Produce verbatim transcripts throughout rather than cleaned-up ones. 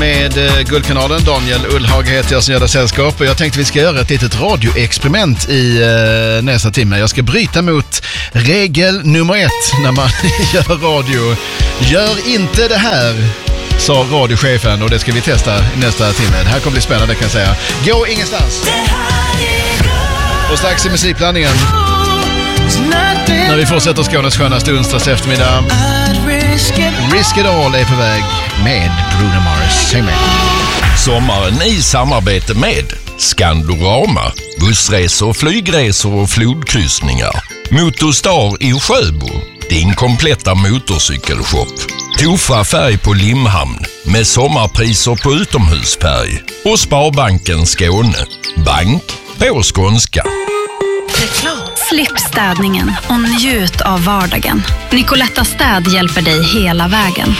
med eh, Guldkanalen. Daniel Ullhag heter jag som gör det sällskap. Och jag tänkte vi ska göra ett litet radioexperiment i eh, nästa timme. Jag ska bryta mot regel nummer ett när man gör radio. Gör inte det här, sa radiochefen, och det ska vi testa i nästa timme. Det här kommer bli spännande, kan jag säga. Gå ingenstans. Och strax i musikblandningen, när vi fortsätter Skånes skönaste onsdags eftermiddag, Risk It All är på väg med Bruno Mars. Häng med. Sommaren i samarbete med Skandorama, bussresor, flygresor och flodkryssningar. Motorstar i Sjöbo, din kompletta motorcykelshop. Tofa färg på Limhamn med sommarpriser på utomhusfärg. Och Sparbanken Skåne, bank på skånska. Slipp städningen och njut av vardagen. Nicoletta Städ hjälper dig hela vägen.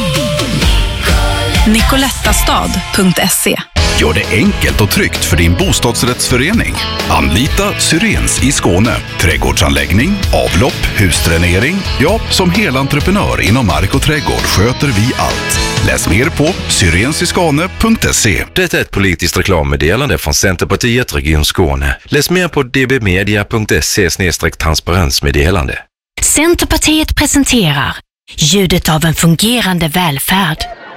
nicolettastad punkt se. Gör det enkelt och tryggt för din bostadsrättsförening. Anlita Syrens i Skåne. Trädgårdsanläggning, avlopp, husdränering. Ja, som helentreprenör inom mark och trädgård sköter vi allt. Läs mer på syrensiskane punkt se. Det är ett politiskt reklammeddelande från Centerpartiet Region Skåne. Läs mer på d b media punkt se slash transparensmeddelande. Centerpartiet presenterar ljudet av en fungerande välfärd.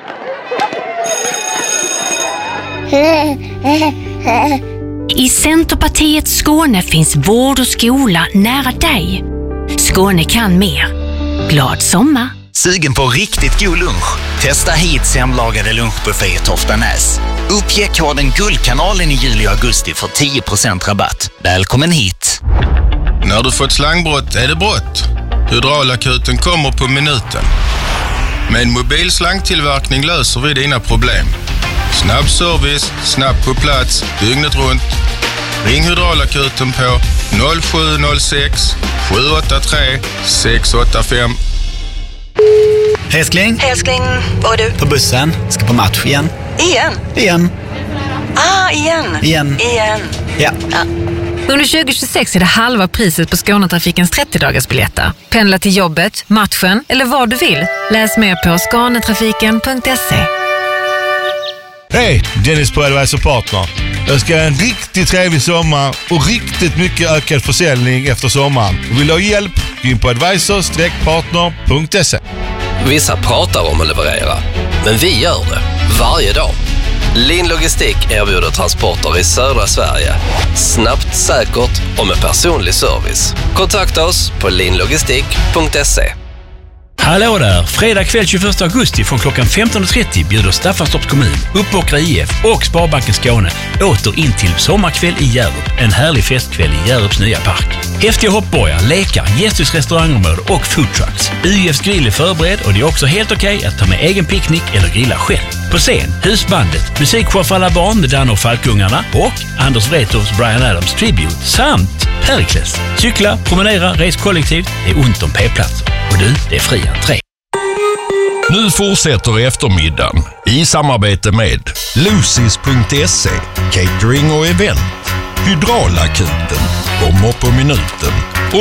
I Centerpartiets Skåne finns vård och skola nära dig. Skåne kan mer. Glad sommar! Sugen på riktigt god lunch? Testa hit hemlagade lunchbuffé i Toftanäs. Uppge koden Guldkanalen i juli och augusti för tio procent rabatt. Välkommen hit! När du fått slangbrott är det brott. Hydraulakuten kommer på minuten. Med en mobil slangtillverkning löser vi dina problem. Snabb service, snabbt på plats, dygnet runt. Ring Hydraulakuten på noll sju noll sex sju åtta tre sex åtta fem. Älskling. Älskling, vad är du? På bussen. Ska på match igen. Igen? Igen. Ah, igen. Igen. Igen. Ja. ja. Under tjugo tjugosex är det halva priset på Skånetrafikens trettio-dagarsbiljetter. Pendla till jobbet, matchen eller vad du vill. Läs mer på skanetrafiken punkt se. Hej, Dennis på Advisor Partner. Jag ska ha en riktigt trevlig sommar och riktigt mycket ökad försäljning efter sommaren. Vill du ha hjälp? Gå in på advisor partner punkt se. Vissa pratar om att leverera, men vi gör det varje dag. Lin Logistik erbjuder transporter i södra Sverige. Snabbt, säkert och med personlig service. Kontakta oss på linlogistik punkt se. Hallå där! Fredag kväll tjugoförsta augusti från klockan femton och trettio bjuder Staffanstorps kommun, Uppåkra I F och Sparbanken Skåne åter in till sommarkväll i Hjärup. En härlig festkväll i Hjärups nya park. Häftiga hoppborgar, lekar, gästhus, restaurangområde och foodtrucks. U F:s grill är förberedd och det är också helt okej okay att ta med egen picknick eller grilla själv. På scen, Husbandet, musikshow för alla barn med Dan och Falkungarna och Anders Wrethofs Bryan Adams Tribute samt Perikles. Cykla, promenera, res kollektivt, det är ont om p-platser. Och du, det är fri entré. Nu fortsätter eftermiddagen i samarbete med Lucis punkt se, catering och event. Hydraulakuten kommer på minuten.